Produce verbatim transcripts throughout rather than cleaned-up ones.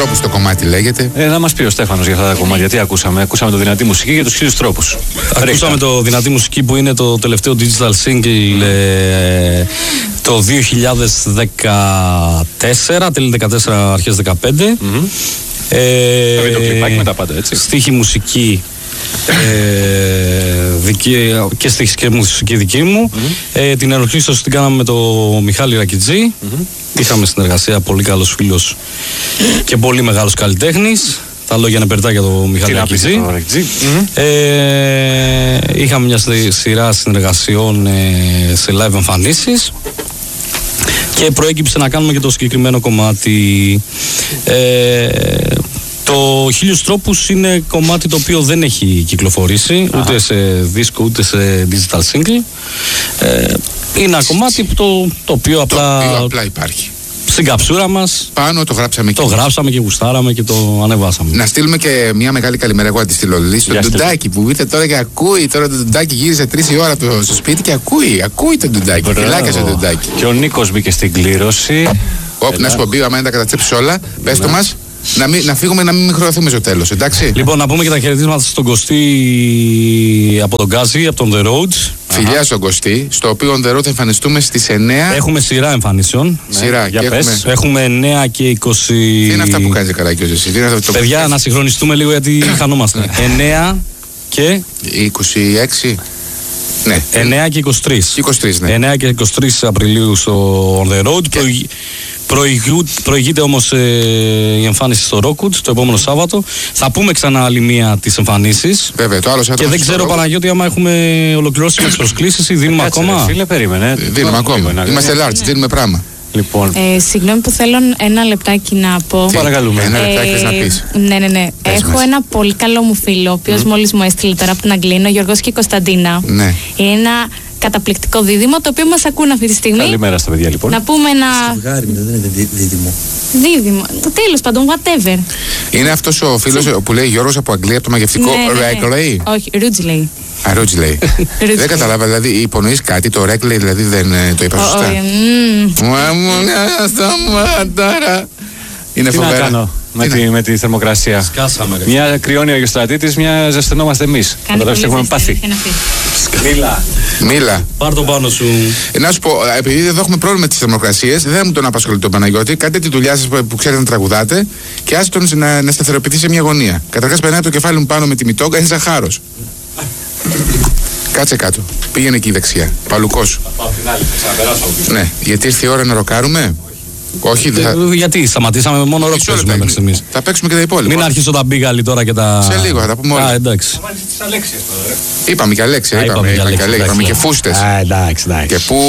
Τρόπους το κομμάτι λέγεται. Ε, να μας πει ο Στέφανος για αυτά τα κομμάτια. Τι ακούσαμε? Ακούσαμε το Δυνατή Μουσική για τους Χίλιους Τρόπους. Ακούσαμε το Δυνατή Μουσική που είναι το τελευταίο digital single ε, το δύο χιλιάδες δεκατέσσερα, τέλη δεκατέσσερα, αρχές δεκαπέντε. Mm-hmm. Ε, το βίντεο κλιπάκι με τα πάντα, έτσι. Στίχη μουσική ε, δική, και στίχη και μουσική δική μου. Mm-hmm. ε, την ενορχήστωση την κάναμε με το Μιχάλη Ρακιτζή. Mm-hmm. Είχαμε συνεργασία, πολύ καλός φίλος και πολύ μεγάλος καλλιτέχνης. Τα λόγια είναι περτά για το Μιχάλη Ρακιτζή. Mm-hmm. ε, είχαμε μια σειρά συνεργασιών ε, σε live εμφανίσεις και προέκυψε να κάνουμε και το συγκεκριμένο κομμάτι. ε, Το Χίλιους Τρόπους είναι κομμάτι το οποίο δεν έχει κυκλοφορήσει. Αχα. Ούτε σε δίσκο ούτε σε digital single. Ε, είναι ένα κομμάτι που το, το οποίο απλά, το οποίο απλά υπάρχει στην καψούρα μας. Πάνω το γράψαμε το και γράψαμε και γουστάραμε και το ανεβάσαμε. Να στείλουμε και μια μεγάλη καλημέρα. Εγώ τη στείλω στον Ντουντάκι που ήρθε τώρα και ακούει. Τώρα το Ντουντάκι γύρισε τρεις η ώρα το, στο σπίτι και ακούει. Ακούει το Ντουντάκι. Φιλάκια στο Ντουντάκι. Και ο Νίκος μπήκε στην κλήρωση. Όπ, να σου πω, μπει, άμα τα καταστρέψει όλα, πες το μας. Να, μην, να φύγουμε να μην μικροωθούμε στο τέλος, εντάξει. Λοιπόν, να πούμε και τα χαιρετίσματα στον Κωστή από τον Γκάζι, από τον The Road. Φιλιά στον Κωστή, στο οποίο on the road θα εμφανιστούμε στις εννέα. Έχουμε σειρά εμφανίσεων. Ναι. Σειρά, για και πες. Έχουμε... έχουμε εννέα και είκοσι. Τι είναι αυτά που κάνεις καλά και εσύ? Το... Παιδιά, να συγχρονιστούμε λίγο γιατί χανόμαστε. εννέα και. είκοσι έξι. Ναι. εννέα και είκοσι τρεις. είκοσι τρεις, ναι. εννέα και είκοσι τρεις Απριλίου στο On The Road. Και... Προηγ... Προηγού... Προηγείται όμως ε, η εμφάνιση στο Rockwood το επόμενο Σάββατο. Θα πούμε ξανά άλλη μία τις εμφανίσεις. Βέβαια, το άλλο Σάββατο. Και δεν ξέρω, Παναγιώτη, άμα έχουμε ολοκληρώσει με τις προσκλήσεις ή δίνουμε Κάτσε, ακόμα. Φίλε, περίμενε. Δίνουμε ακόμα. Είμαστε large, δίνουμε πράγμα. Λοιπόν. Ε, συγγνώμη που θέλω ένα λεπτάκι να πω. Τι, παρακαλούμε. Ένα λεπτάκι θες να πεις? Ναι, ναι, ναι. Πες Έχω μας. ένα πολύ καλό μου φίλο, ο οποίος mm. μόλις μου έστειλε τώρα από την Αγγλία, είναι ο Γιώργος και η Κωνσταντίνα. Ναι. Είναι ένα καταπληκτικό δίδυμο, το οποίο μας ακούν αυτή τη στιγμή. Καλημέρα στα παιδιά, λοιπόν. Να πούμε ένα. Ζευγάρι, δεν είναι δίδυμο. Δίδυμο. Τέλος πάντων, whatever. Είναι αυτός ο φίλος που λέει Γιώργος από Αγγλία, από το μαγευτικό Wrigley. Όχι, Ridgely. Α, Ridgely. Δεν κατάλαβα, δηλαδή υπονοείς κάτι, το Wrigley δηλαδή δεν το είπα σωστά. Σταματάρα. Είναι φοβερά. Τι να κάνω με τη, με τη θερμοκρασία. Σκάσαμε. Μια κρυώνει ο Γεωστρατήτης, μια ζεσθενόμαστε εμείς. Καταλάβεις τι έχουμε πάθει. Μίλα. Μίλα. Πάρ' το πάνω σου. Ε, να σου πω, επειδή εδώ έχουμε πρόβλημα με τις θερμοκρασίες, δεν μου τον απασχολεί τον Παναγιώτη. Κάντε τη δουλειά σας που ξέρετε να τραγουδάτε και άστε τον να, να σταθεροποιηθεί σε μια γωνία. Καταρχάς, περνάει το κεφάλι μου πάνω με τη μητόγκα, είναι σαν χάρος. Κάτσε κάτω. Πήγαινε εκεί δεξιά. Παλουκό σου. Ναι, γιατί ήρθε η ώρα να ροκάρουμε. Όχι, δεν θα... Γιατί σταματήσαμε μόνο ροκ παίζουμε μέχρι στιγμής. Θα παίξουμε και τα υπόλοιπα. Μην αρχίσω τα μπίγαλι τώρα και τα. Σε λίγο θα τα πούμε όλα. Α, εντάξει. Είπαμε και Αλέξια, είπαμε, είπαμε, είπαμε, είπαμε, είπαμε και φούστες. Α, εντάξει, εντάξει. Και πού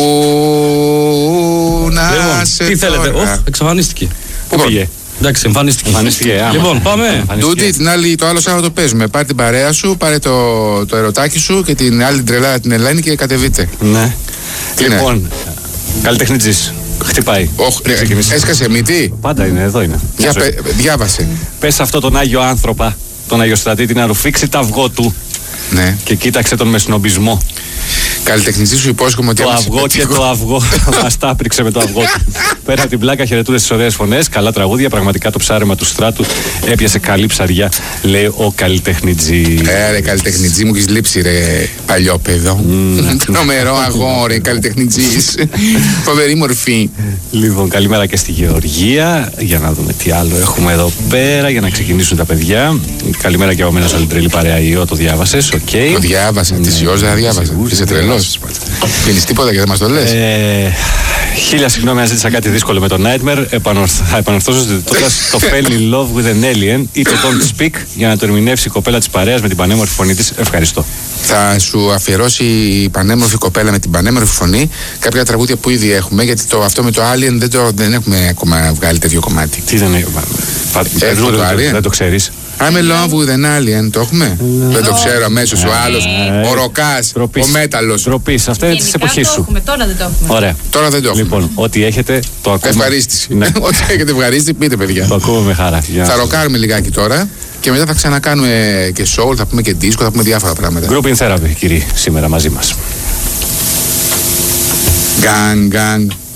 να Λοιπόν, σε τι θέλετε, τώρα. Οφ, εξαφανίστηκε. Πού πήγε? Εντάξει, εμφανίστηκε. Εμφανίστηκε, άμα. Λοιπόν, πάμε. Τούτη, την άλλη, το άλλο Σάββατο παίζουμε. Πάρε την παρέα σου, πάρε το, το ερωτάκι σου και την άλλη την τρελάδα την Ελένη και κατεβείτε. Ναι. Τι είναι? Λοιπόν, καλλιτεχνιτζής. Χτυπάει. Όχ, έσκασε μύτη. Πάντα είναι, εδώ είναι. Για, πε, διάβασε. Πες αυτό τον Άγιο άνθρωπα, τον Άγιο Στρατήτη, να ρουφήξει τα αυγό του Ναι. και κοίταξε τον με σνομπισμό. Καλλιτεχνιστή σου υπόσχομαι ότι Το άμα αυγό σε και πετύχω- το αυγό μας τα άπριξε με το αυγό του. Πέρα από την πλάκα, χαιρετούρες στις ωραίες φωνές, καλά τραγούδια. Πραγματικά το ψάρεμα του Στράτου έπιασε καλή ψαριά, λέει ο καλλιτεχνιτζή. Ε, ρε καλλιτεχνιτζή μου, έχεις λείψει ρε παλιόπαιδο. Τρομερό αγόρι, καλλιτεχνιτζής. Φοβερή μορφή. Λοιπόν, καλημέρα και στη Γεωργία. Για να δούμε τι άλλο έχουμε εδώ πέρα για να ξεκινήσουν τα παιδιά. Καλημέρα και από μένα σε όλη τρελή παρέα. Ιω, το διάβασες, οκ. Το διάβασα, τη Ιώζα δεν διάβασα. Είσαι τρελός. Πίνεις τίποτα και δεν μας το λες. Ε, χίλια συγγνώμη αν ζήτησα κάτι δύσκολο με το Nightmare. Επανορθ- Θα επανορθώσω ζητώντας το Fell in Love with an Alien ή το Don't Speak για να το ερμηνεύσει η κοπέλα της παρέας με την πανέμορφη φωνή της. Ευχαριστώ. Θα σου αφιερώσει η πανέμορφη κοπέλα με την πανέμορφη φωνή κάποια τραγούδια που ήδη έχουμε, γιατί το, αυτό με το Alien δεν, το, δεν έχουμε ακόμα βγάλει τέτοιο κομμάτι. Τι δεν είναι. Έχουμε το Alien. Δεν το ξέρεις. I'm in love with an alien, το έχουμε. Δεν το ξέρω αμέσως ο άλλος, ο Ροκάς, ο Μέταλλος. Τροπή, αυτά είναι τη Γενικά εποχή το σου. έχουμε, τώρα δεν το έχουμε. Ωραία. Τώρα δεν το έχουμε. Λοιπόν, ό,τι έχετε το ακούμε. Ευχαρίστηση. Ναι. Ό,τι έχετε ευχαρίστηση, πείτε παιδιά. Το ακούμε με χαρά. Για- Θα ροκάρουμε λιγάκι τώρα και μετά θα ξανακάνουμε και soul, θα πούμε και disco, θα πούμε διάφορα πράγματα. Group in Therapy, κύριοι, σήμερα μαζί μας. Gang, gang.